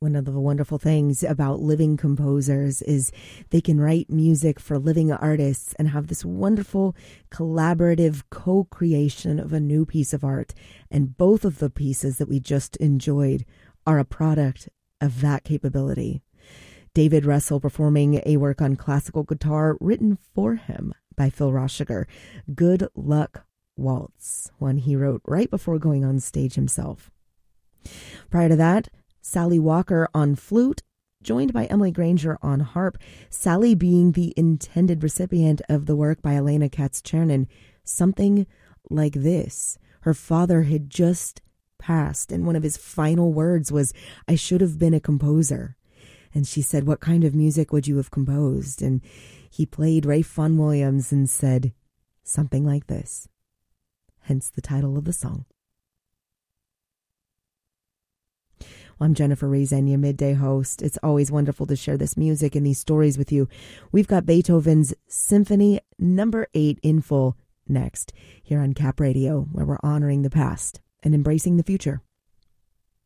One of the wonderful things about living composers is they can write music for living artists and have this wonderful collaborative co-creation of a new piece of art. And both of the pieces that we just enjoyed are a product of that capability. David Russell performing a work on classical guitar written for him by Phil Rosshiger, Good Luck Waltz, one he wrote right before going on stage himself. Prior to that, Sally Walker on flute, joined by Emily Granger on harp, Sally being the intended recipient of the work by Elena Katz-Chernin, Something Like This. Her father had just passed, and one of his final words was, "I should have been a composer." And she said, "What kind of music would you have composed?" And he played Ralph Vaughan Williams and said, "Something like this." Hence the title of the song. Well, I'm Jennifer Reason, your midday host. It's always wonderful to share this music and these stories with you. We've got Beethoven's Symphony No. 8 in full next here on Cap Radio, where we're honoring the past and embracing the future.